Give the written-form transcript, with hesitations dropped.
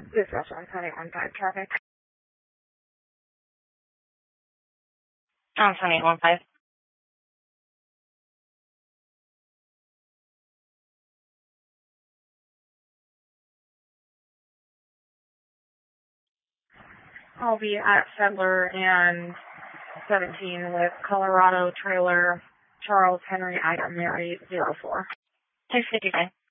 Dispatch on 2815 traffic. On 2815. I'll be at Settler and 17 with Colorado trailer Charles Henry Item Mary 04. 655.